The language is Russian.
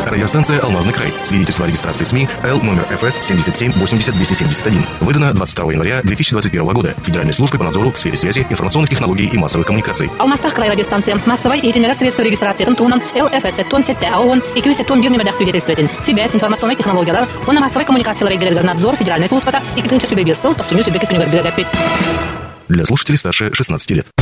Радиостанция «Алмазный край». Свидетельство о регистрации СМИ Л номер ФС 77 80 271. Выдано 22 января 2021 года Федеральной службой по надзору в сфере связи, информационных технологий и массовых коммуникаций. Алмазтах край радиостанция. Массовой и средства регистрации тунтунан ЛФС тон сетте АОН и кюсе тон бирни медах свидетельствователь. Связь, информационные технологии, он на массовой коммуникации надзор Федеральной службы и китынча субъект СЛ, то в Суню Сюбеки Сунюгар Билегапит. Для слушателей старше 16 лет.